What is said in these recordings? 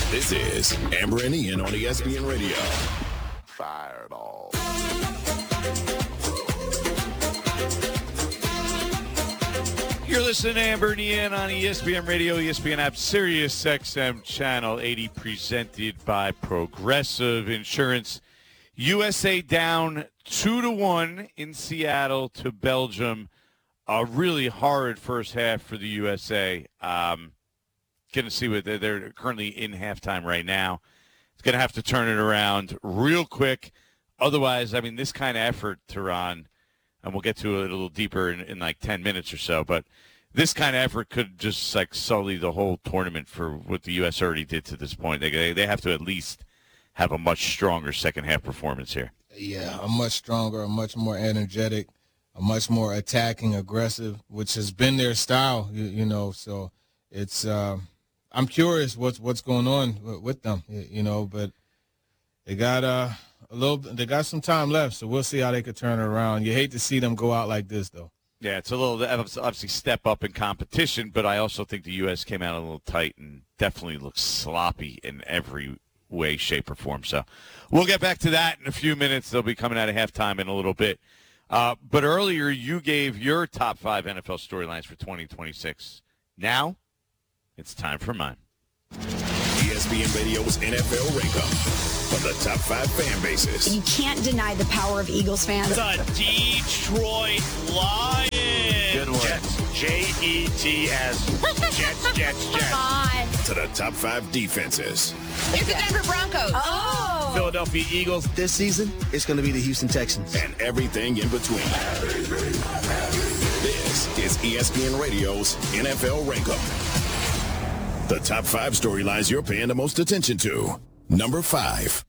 This is Amber and Ian on ESPN Radio. Fireball. You're listening to Amber and Ian on ESPN Radio, ESPN app, Sirius XM Channel 80, presented by Progressive Insurance. USA down 2-1 in Seattle to Belgium. A really horrid first half for the USA. Going to see what they're currently in halftime right now. It's going to have to turn it around real quick. Otherwise, I mean, this kind of effort, Tehran, and we'll get to it a little deeper in like 10 minutes or so, but this kind of effort could just like sully the whole tournament for what the U.S. already did to this point. They have to at least have a much stronger second half performance here. Yeah, a much stronger, a much more energetic, a much more attacking, aggressive, which has been their style, you know. So it's I'm curious what's going on with them, you know, but they got they got some time left, so we'll see how they could turn it around. You hate to see them go out like this, though. Yeah, it's a little obviously step up in competition, but I also think the U.S. came out a little tight and definitely looks sloppy in every way, shape, or form. So we'll get back to that in a few minutes. They'll be coming out of halftime in a little bit. But earlier you gave your top 5 NFL storylines for 2026. Now it's time for mine. ESPN Radio's NFL Rank-Up from the top 5 fan bases. You can't deny the power of Eagles fans. The Detroit Lions. Good one. Jets. Jets. Jets. Come on. To the top 5 defenses. It's the Denver Broncos. Oh. Philadelphia Eagles. This season, it's going to be the Houston Texans. And everything in between. This is ESPN Radio's NFL Rank-Up. The top 5 storylines you're paying the most attention to. Number 5.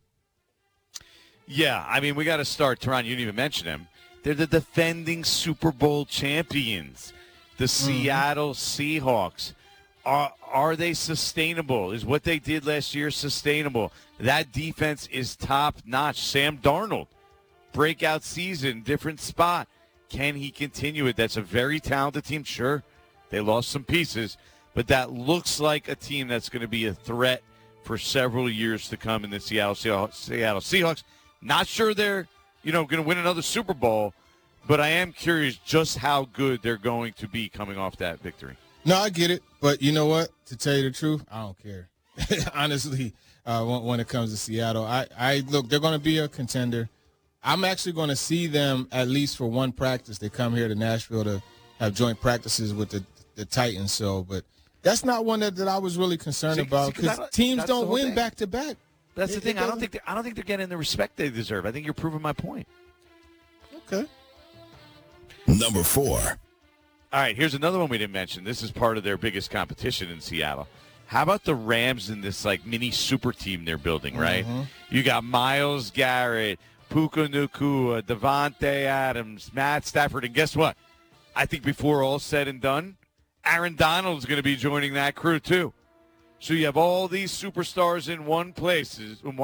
Yeah, I mean, we got to start. Tehran, you didn't even mention them. They're the defending Super Bowl champions, the Seattle Seahawks. Are they sustainable? Is what they did last year sustainable? That defense is top-notch. Sam Darnold, breakout season, different spot. Can he continue it? That's a very talented team. Sure, they lost some pieces, but that looks like a team that's going to be a threat for several years to come in the Seattle Seahawks. Not sure they're, going to win another Super Bowl, but I am curious just how good they're going to be coming off that victory. No, I get it, but you know what? To tell you the truth, I don't care. Honestly, when it comes to Seattle, I look, they're going to be a contender. I'm actually going to see them at least for one practice. They come here to Nashville to have joint practices with the Titans. So, but that's not one that I was really concerned about because teams don't win back to back. That's the thing. I don't think they're getting the respect they deserve. I think you're proving my point. Okay. Number 4. All right, here's another one we didn't mention. This is part of their biggest competition in Seattle. How about the Rams in this like mini super team they're building, right? Mm-hmm. You got Myles Garrett, Puka Nacua, Devontae Adams, Matt Stafford, and guess what? I think before all said and done, Aaron Donald's going to be joining that crew too. So you have all these superstars in one place.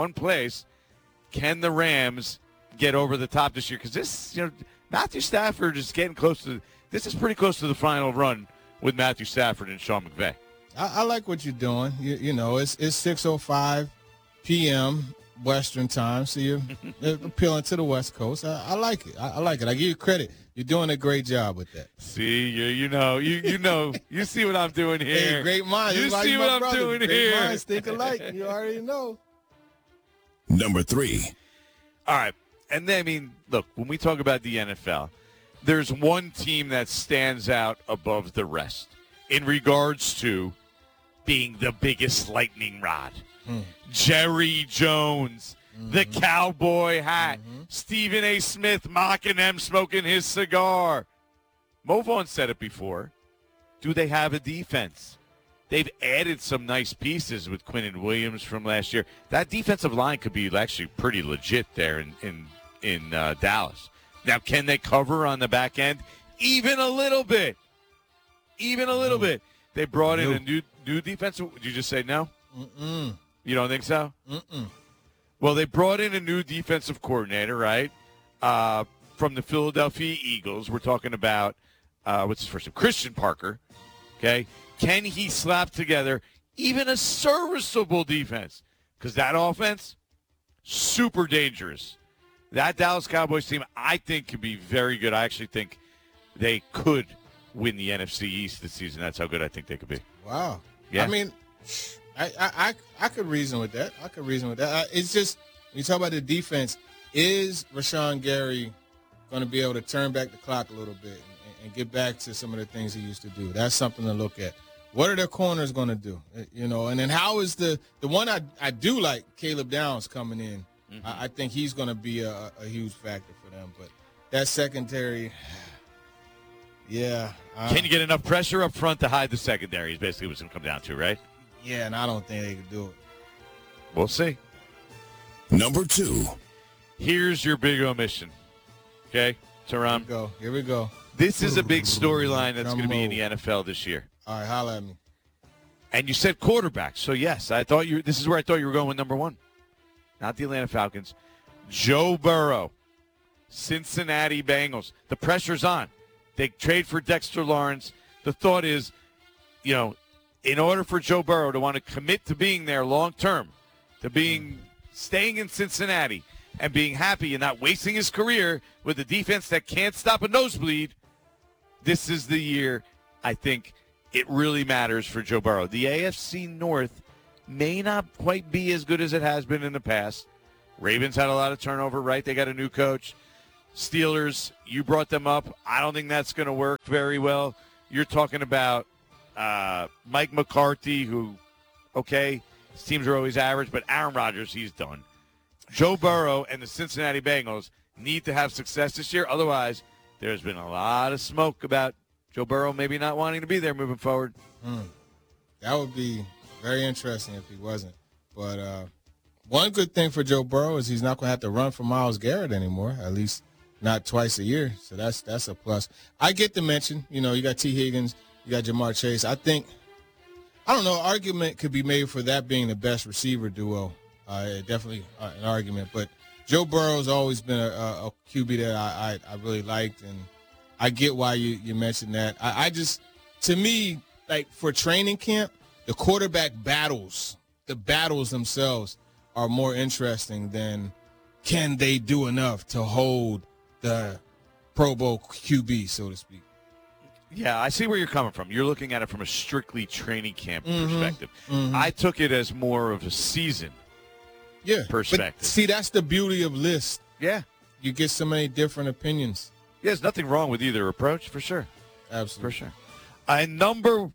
Can the Rams get over the top this year? Because this, Matthew Stafford is getting close to. This is pretty close to the final run with Matthew Stafford and Sean McVay. I like what you're doing. It's 6:05 p.m. Western time, so you're appealing to the West Coast. I like it. I like it. I give you credit. You're doing a great job with that. See, you see what I'm doing here. Hey, great minds. You see what I'm doing here. Great minds think alike. You already know. Number 3. All right. And then, I mean, look, when we talk about the NFL, there's one team that stands out above the rest in regards to being the biggest lightning rod. Jerry Jones, the cowboy hat, Stephen A. Smith mocking them, smoking his cigar. Mo Vaughn said it before. Do they have a defense? They've added some nice pieces with Quinnen Williams from last year. That defensive line could be actually pretty legit there in Dallas. Now, can they cover on the back end? Even a little bit. They brought in a new defensive. Did you just say no? You don't think so? Well, they brought in a new defensive coordinator, right? From the Philadelphia Eagles. We're talking about, what's his first name? Christian Parker. Okay. Can he slap together even a serviceable defense. Because that offense, super dangerous. That Dallas Cowboys team, I think, can be very good. I actually think they could win the NFC East this season. That's how good I think they could be. Wow. Yeah. I mean, I could reason with that. It's just, when you talk about the defense, is Rashawn Gary going to be able to turn back the clock a little bit and get back to some of the things he used to do? That's something to look at. What are their corners going to do? And then how is the one I do like, Caleb Downs, coming in. Mm-hmm. I think he's going to be a huge factor for them. But that secondary, yeah. Can you get enough pressure up front to hide the secondary is basically what's going to come down to, right? Yeah, and I don't think they can do it. We'll see. Number 2. Here's your big omission. Okay, Teron? Here we go. This is a big storyline that's going to be in the NFL this year. All right, holla at me. And you said quarterback. So, yes, this is where I thought you were going with number 1. Not the Atlanta Falcons. Joe Burrow, Cincinnati Bengals. The pressure's on. They trade for Dexter Lawrence. The thought is, in order for Joe Burrow to want to commit to being there long term, to staying in Cincinnati and being happy and not wasting his career with a defense that can't stop a nosebleed, this is the year I think it really matters for Joe Burrow. The AFC North may not quite be as good as it has been in the past. Ravens had a lot of turnover, right? They got a new coach. Steelers, you brought them up. I don't think that's going to work very well. You're talking about Mike McCarthy, who, okay, his teams are always average, but Aaron Rodgers, he's done. Joe Burrow and the Cincinnati Bengals need to have success this year. Otherwise, there's been a lot of smoke about Joe Burrow maybe not wanting to be there moving forward. That would be very interesting if he wasn't. But one good thing for Joe Burrow is he's not going to have to run for Myles Garrett anymore, at least not twice a year. So that's a plus. I get the mention. You got T. Higgins, you got Jamar Chase. I don't know, argument could be made for that being the best receiver duo. Definitely an argument. But Joe Burrow's always been a QB that I really liked, and I get why you mentioned that. I just, to me, like for training camp, the quarterback battles, the battles themselves are more interesting than can they do enough to hold the Pro Bowl QB, so to speak. Yeah, I see where you're coming from. You're looking at it from a strictly training camp perspective. Mm-hmm. I took it as more of a season perspective. But see, that's the beauty of lists. Yeah. You get so many different opinions. Yeah, there's nothing wrong with either approach, for sure. Absolutely. For sure. Number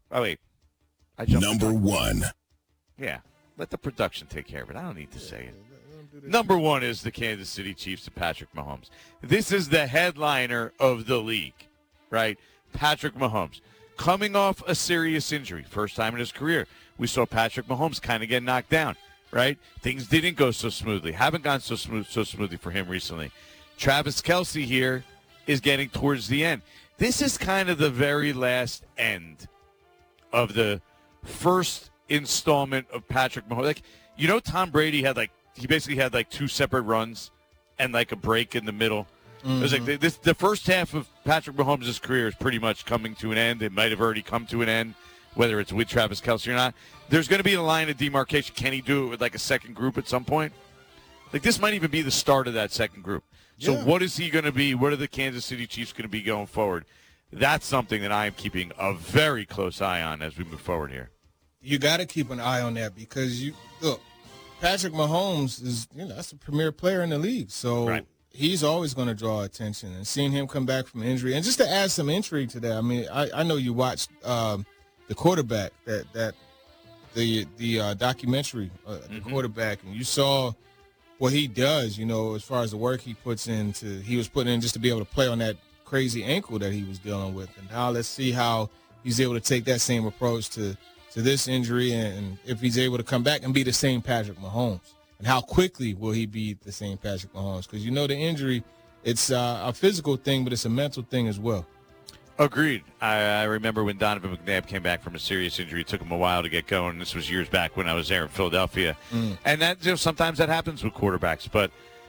1. Yeah, let the production take care of it. I don't need to say it. Number 1 is the Kansas City Chiefs and Patrick Mahomes. This is the headliner of the league, right? Patrick Mahomes. Coming off a serious injury, first time in his career. We saw Patrick Mahomes kind of get knocked down, right? Things didn't go so smoothly. Haven't gone so smoothly for him recently. Travis Kelce here is getting towards the end. This is kind of the very last end of the first installment of Patrick Mahomes. Tom Brady he basically had 2 separate runs and a break in the middle. Mm-hmm. It was the first half of Patrick Mahomes' career is pretty much coming to an end. It might have already come to an end, whether it's with Travis Kelce or not. There's going to be a line of demarcation. Can he do it with a second group at some point? This might even be the start of that second group. So what is he going to be? What are the Kansas City Chiefs going to be going forward? That's something that I am keeping a very close eye on as we move forward here. You got to keep an eye on that because Patrick Mahomes is, that's a premier player in the league. So he's always going to draw attention, and seeing him come back from injury. And just to add some intrigue to that, I mean, I know you watched the quarterback, the documentary, the quarterback, and you saw what he does, as far as the work he was putting in just to be able to play on that crazy ankle that he was dealing with. And now let's see how he's able to take that same approach to this injury, and if he's able to come back and be the same Patrick Mahomes. And how quickly will he be the same Patrick Mahomes? Because the injury, it's a physical thing, but it's a mental thing as well. Agreed. I remember when Donovan McNabb came back from a serious injury. It took him a while to get going. This was years back when I was there in Philadelphia. And that sometimes that happens with quarterbacks. But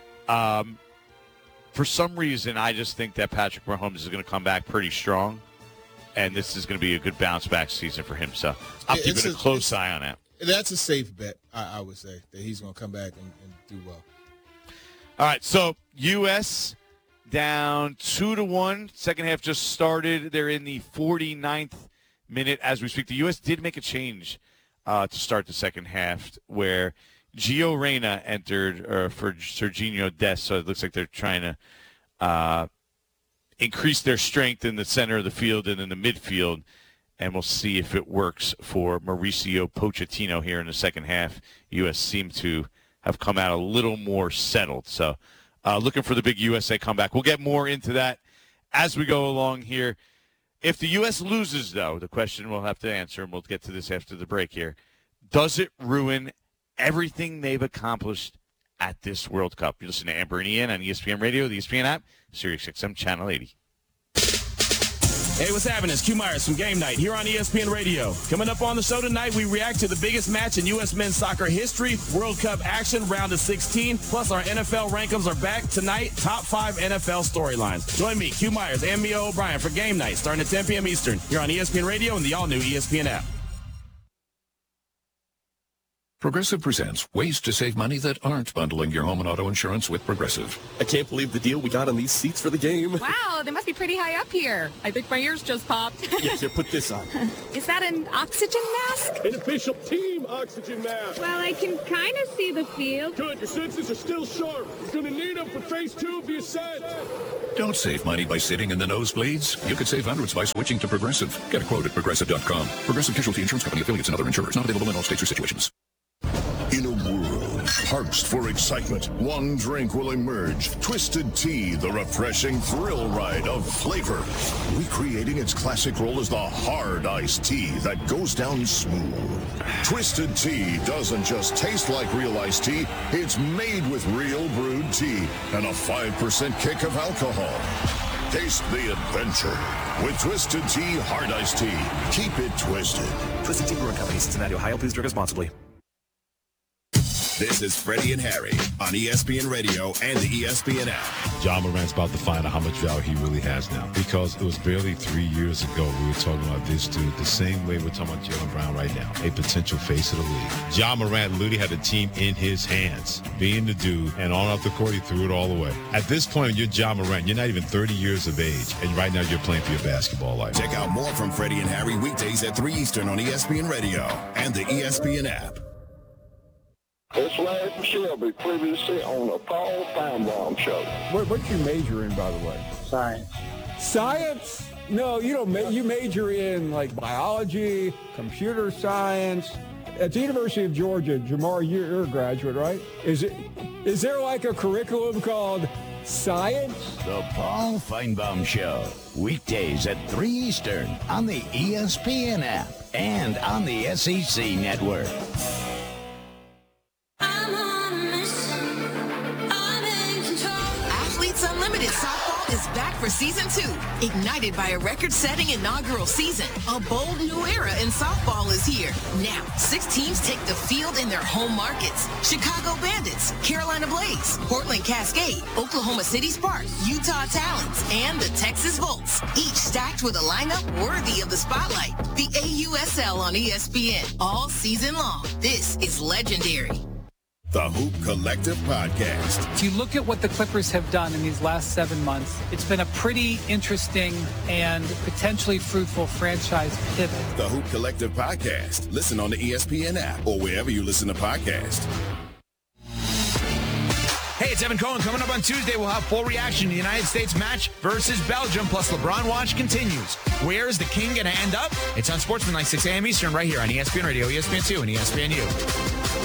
for some reason, I just think that Patrick Mahomes is going to come back pretty strong. And this is going to be a good bounce-back season for him. So I'm keeping a close eye on that. That's a safe bet, I would say, that he's going to come back and do well. All right, so U.S. down 2-1. Second half just started. They're in the 49th minute as we speak. The U.S. did make a change to start the second half where Gio Reyna entered for Sergiño Dest, so it looks like they're trying to increase their strength in the center of the field and in the midfield, and we'll see if it works for Mauricio Pochettino here in the second half. U.S. seemed to have come out a little more settled, so looking for the big USA comeback. We'll get more into that as we go along here. If the U.S. loses, though, the question we'll have to answer, and we'll get to this after the break here, does it ruin everything they've accomplished at this World Cup? You listen to Amber and Ian on ESPN Radio, the ESPN app, Sirius XM Channel 80. Hey, what's happening? It's Q Myers from Game Night here on ESPN Radio. Coming up on the show tonight, we react to the biggest match in U.S. men's soccer history, World Cup action, round of 16. Plus, our NFL rankings are back tonight. Top 5 NFL storylines. Join me, Q Myers, and Mia O'Brien for Game Night, starting at 10 p.m. Eastern here on ESPN Radio and the all-new ESPN app. Progressive presents ways to save money that aren't bundling your home and auto insurance with Progressive. I can't believe the deal we got on these seats for the game. Wow, they must be pretty high up here. I think my ears just popped. Yes, here, put this on. Is that an oxygen mask? An official team oxygen mask. Well, I can kind of see the field. Good, your senses are still sharp. You're going to need them for phase 2 of the ascent. Don't save money by sitting in the nosebleeds. You could save hundreds by switching to Progressive. Get a quote at Progressive.com. Progressive Casualty Insurance Company, affiliates, and other insurers. Not available in all states or situations. In a world parched for excitement, one drink will emerge. Twisted Tea, the refreshing thrill ride of flavor. Recreating its classic role as the hard iced tea that goes down smooth. Twisted Tea doesn't just taste like real iced tea, it's made with real brewed tea and a 5% kick of alcohol. Taste the adventure with Twisted Tea Hard Iced Tea. Keep it twisted. Twisted Tea Brewing Company, Cincinnati, Ohio. Please drink responsibly. This is Freddie and Harry on ESPN Radio and the ESPN app. Ja Morant's about to find out how much value he really has now, because it was barely 3 years ago we were talking about this dude the same way we're talking about Jaylen Brown right now, a potential face of the league. Ja Morant literally had the team in his hands, being the dude, and on off the court, he threw it all away. At this point, you're Ja Morant. You're not even 30 years of age, and right now you're playing for your basketball life. Check out more from Freddie and Harry weekdays at 3 Eastern on ESPN Radio and the ESPN app. It's Larry Shelby, previously on the Paul Feinbaum Show. What's your major in, by the way? Science. Science? No, you don't. You major in, like, biology, computer science. At the University of Georgia, Jamar, you're a graduate, right? Is there like a curriculum called science? The Paul Feinbaum Show, weekdays at 3 Eastern on the ESPN app and on the SEC Network. Unlimited Softball is back for Season 2. Ignited by a record-setting inaugural season, a bold new era in softball is here. Now, 6 teams take the field in their home markets. Chicago Bandits, Carolina Blaze, Portland Cascade, Oklahoma City Sparks, Utah Talons, and the Texas Volts. Each stacked with a lineup worthy of the spotlight. The AUSL on ESPN all season long. This is legendary. The Hoop Collective Podcast. If you look at what the Clippers have done in these last 7 months, it's been a pretty interesting and potentially fruitful franchise pivot. The Hoop Collective Podcast. Listen on the ESPN app or wherever you listen to podcasts. Hey, it's Evan Cohen. Coming up on Tuesday, we'll have full reaction to the United States match versus Belgium, plus LeBron Watch continues. Where is the king going to end up? It's on Sportsman, like 6 a.m. Eastern, right here on ESPN Radio, ESPN2, and ESPNU.